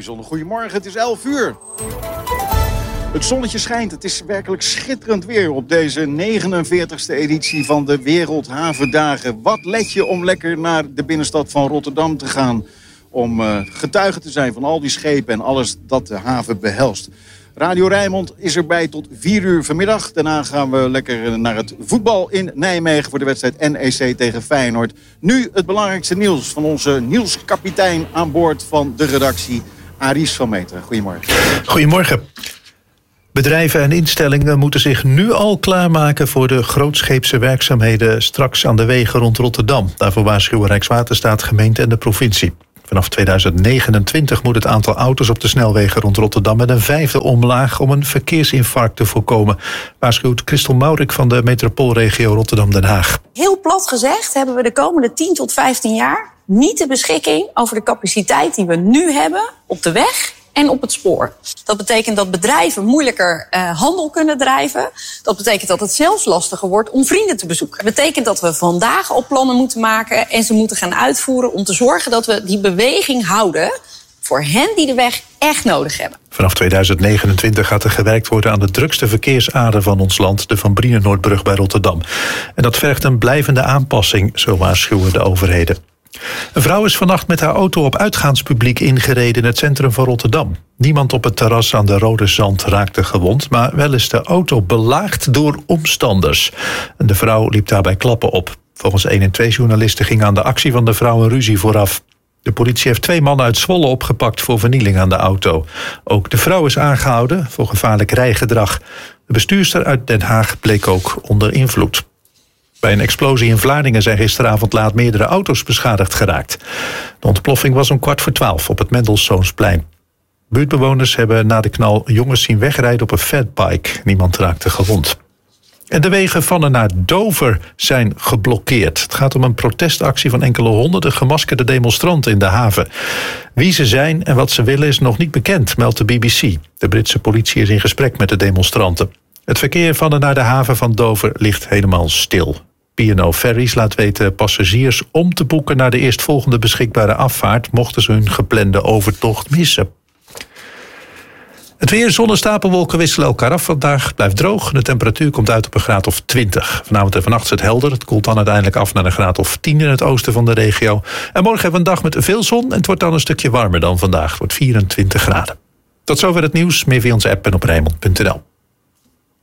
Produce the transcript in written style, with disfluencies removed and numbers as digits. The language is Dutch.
bijzonder goedemorgen, het is 11 uur. Het zonnetje schijnt, het is werkelijk schitterend weer op deze 49e editie van de Wereldhavendagen. Wat let je om lekker naar de binnenstad van Rotterdam te gaan? Om getuige te zijn van al die schepen en alles dat de haven behelst. Radio Rijnmond is erbij tot 4 uur vanmiddag. Daarna gaan we lekker naar het voetbal in Nijmegen voor de wedstrijd NEC tegen Feyenoord. Nu het belangrijkste nieuws van onze nieuwskapitein aan boord van de redactie, Aries van Meteren. Goedemorgen. Goedemorgen. Bedrijven en instellingen moeten zich nu al klaarmaken voor de grootscheepse werkzaamheden straks aan de wegen rond Rotterdam. Daarvoor waarschuwen Rijkswaterstaat, gemeente en de provincie. Vanaf 2029 moet het aantal auto's op de snelwegen rond Rotterdam met een 5e omlaag om een verkeersinfarct te voorkomen, waarschuwt Christel Maurik van de metropoolregio Rotterdam-Den Haag. Heel plat gezegd hebben we de komende 10 tot 15 jaar niet de beschikking over de capaciteit die we nu hebben op de weg en op het spoor. Dat betekent dat bedrijven moeilijker handel kunnen drijven. Dat betekent dat het zelfs lastiger wordt om vrienden te bezoeken. Dat betekent dat we vandaag al plannen moeten maken en ze moeten gaan uitvoeren om te zorgen dat we die beweging houden voor hen die de weg echt nodig hebben. Vanaf 2029 gaat er gewerkt worden aan de drukste verkeersader van ons land, de Van Brienenoordbrug bij Rotterdam. En dat vergt een blijvende aanpassing, zo waarschuwen de overheden. Een vrouw is vannacht met haar auto op uitgaanspubliek ingereden in het centrum van Rotterdam. Niemand op het terras aan de Rode Zand raakte gewond, maar wel is de auto belaagd door omstanders. En de vrouw liep daarbij klappen op. Volgens 1&2-journalisten ging aan de actie van de vrouw een ruzie vooraf. De politie heeft 2 mannen uit Zwolle opgepakt voor vernieling aan de auto. Ook de vrouw is aangehouden voor gevaarlijk rijgedrag. De bestuurster uit Den Haag bleek ook onder invloed. Bij een explosie in Vlaardingen zijn gisteravond laat meerdere auto's beschadigd geraakt. De ontploffing was om 11:15 op het Mendelssohnsplein. Buurtbewoners hebben na de knal jongens zien wegrijden op een fatbike. Niemand raakte gewond. En de wegen van en naar Dover zijn geblokkeerd. Het gaat om een protestactie van enkele honderden gemaskerde demonstranten in de haven. Wie ze zijn en wat ze willen is nog niet bekend, meldt de BBC. De Britse politie is in gesprek met de demonstranten. Het verkeer van en naar de haven van Dover ligt helemaal stil. P&O Ferries laat weten passagiers om te boeken naar de eerstvolgende beschikbare afvaart, mochten ze hun geplande overtocht missen. Het weer, zon en stapelwolken wisselen elkaar af vandaag. Blijft droog. De temperatuur komt uit op een graad of 20. Vanavond en vannacht is het helder. Het koelt dan uiteindelijk af naar een graad of 10 in het oosten van de regio. En morgen hebben we een dag met veel zon en het wordt dan een stukje warmer dan vandaag. Het wordt 24 graden. Tot zover het nieuws. Meer via onze app en op Rijnmond.nl.